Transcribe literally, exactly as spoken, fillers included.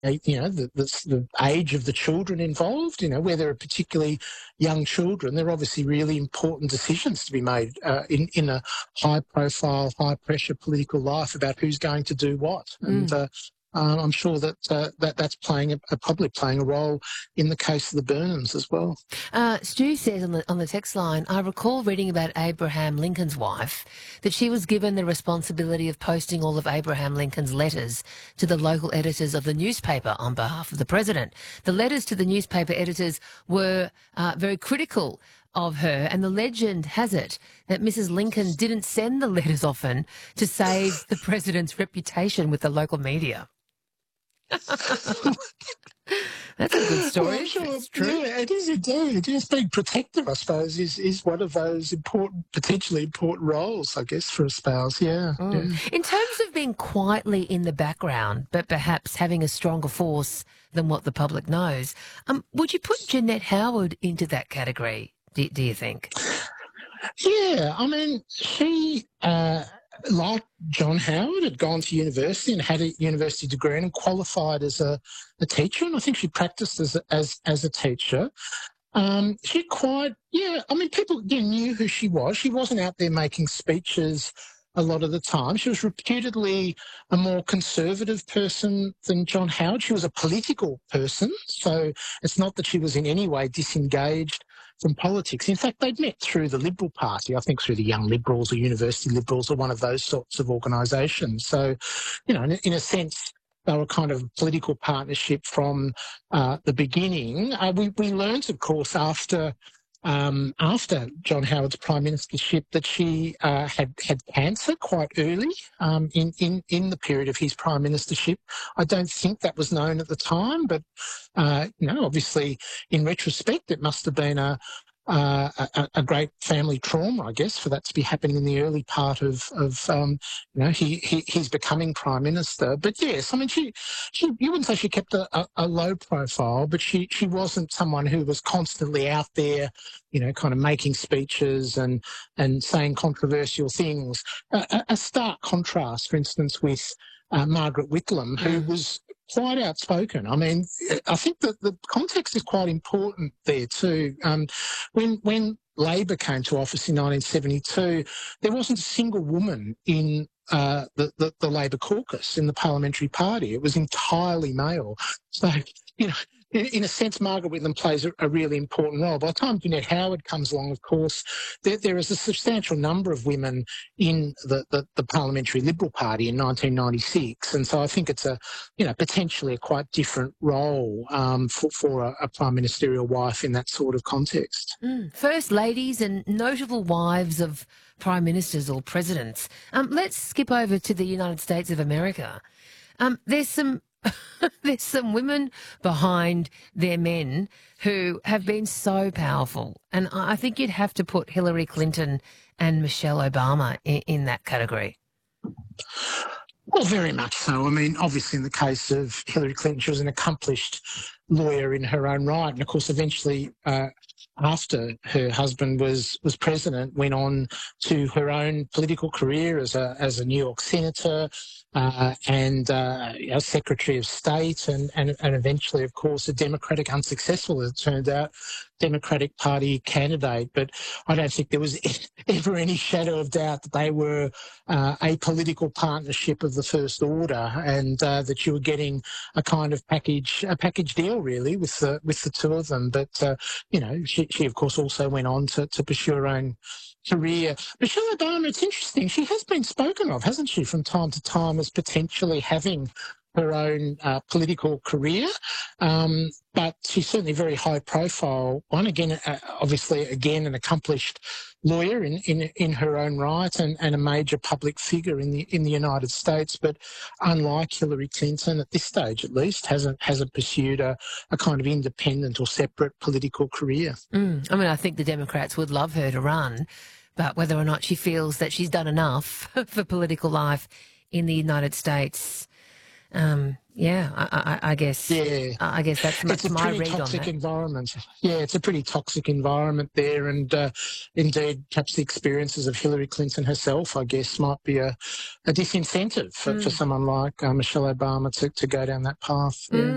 you know, the, the, the age of the children involved. You know, where there are particularly young children, there are obviously really important decisions to be made uh, in, in a high-profile, high-pressure political life about who's going to do what. Mm. And uh, uh, I'm sure that, uh, that that's playing a, probably playing a role in the case of the Burnhams as well. Uh, Stu says on the, on the text line, I recall reading about Abraham Lincoln's wife, that she was given the responsibility of posting all of Abraham Lincoln's letters to the local editors of the newspaper on behalf of the president. The letters to the newspaper editors were uh, very critical of her, and the legend has it that Missus Lincoln didn't send the letters often to save the president's reputation with the local media. That's a good story. Well, sure. It's true. Yeah, it is indeed. Just being protective, I suppose, is, is one of those important, potentially important roles, I guess, for a spouse. Yeah, Mm. yeah. In terms of being quietly in the background, but perhaps having a stronger force than what the public knows, um, would you put Jeanette Howard into that category, do, do you think? Yeah, I mean, she, uh, like John Howard, had gone to university and had a university degree and qualified as a, a teacher, and I think she practiced as a, as as a teacher. Um, she quite, yeah, I mean, people you know, knew who she was. She wasn't out there making speeches a lot of the time. She was reputedly a more conservative person than John Howard. She was a political person, so it's not that she was in any way disengaged from politics. In fact, they'd met through the Liberal Party, I think through the Young Liberals or University Liberals or one of those sorts of organisations. So, you know, in, in a sense, they were kind of a political partnership from uh, the beginning. Uh, we, we learned, of course, after um, after John Howard's prime ministership that she uh, had had cancer quite early um, in, in, in the period of his prime ministership. I don't think that was known at the time, but, uh, you know, obviously in retrospect it must have been a, Uh, a, a great family trauma, I guess, for that to be happening in the early part of, of um, you know, he, he he's becoming prime minister. But yes, I mean, she, she you wouldn't say she kept a, a, a low profile, but she, she wasn't someone who was constantly out there, you know, kind of making speeches and, and saying controversial things. A, a stark contrast, for instance, with uh, Margaret Whitlam, who was quite outspoken. I mean, I think that the context is quite important there too. Um, when when Labor came to office in nineteen seventy-two, there wasn't a single woman in uh, the, the, the Labor caucus in the parliamentary party. It was entirely male. So, you know, in, in a sense, Margaret Whitlam plays a, a really important role. By the time Jeanette Howard comes along, of course, there, there is a substantial number of women in the, the, the Parliamentary Liberal Party in nineteen ninety-six. And so I think it's a, you know, potentially a quite different role um, for, for a, a prime ministerial wife in that sort of context. Mm. First ladies and notable wives of prime ministers or presidents. Um, let's skip over to the United States of America. Um, there's some there's some women behind their men who have been so powerful, and I think you'd have to put Hillary Clinton and Michelle Obama in, in that category. Well, very much so. I mean, obviously in the case of Hillary Clinton, she was an accomplished lawyer in her own right. And, of course, eventually uh, after her husband was, was president, went on to her own political career as a, as a New York senator uh, and uh, a Secretary of State and, and, and eventually, of course, a Democratic, unsuccessful, as it turned out, Democratic Party candidate. But I don't think there was ever any shadow of doubt that they were uh, a political partnership of the first order, and uh, that you were getting a kind of package, a package deal, really, with the with the two of them. But uh, you know, she, she of course also went on to, to pursue her own career. Michelle Obama, it's interesting. She has been spoken of, hasn't she, from time to time as potentially having her own uh, political career, um, but she's certainly very high profile one. Again, uh, obviously, again, an accomplished lawyer in, in, in her own right and, and a major public figure in the in the United States. But unlike Hillary Clinton, at this stage at least, hasn't hasn't pursued a, a kind of independent or separate political career. Mm. I mean, I think the Democrats would love her to run, but whether or not she feels that she's done enough for political life in the United States, Um, yeah, I, I, I guess. Yeah, I guess that's my, it's a my pretty read on toxic that. environment. Yeah, it's a pretty toxic environment there, and uh, indeed, perhaps the experiences of Hillary Clinton herself, I guess, might be a, a disincentive for, Mm. for someone like uh, Michelle Obama to, to go down that path. Mm. Yeah.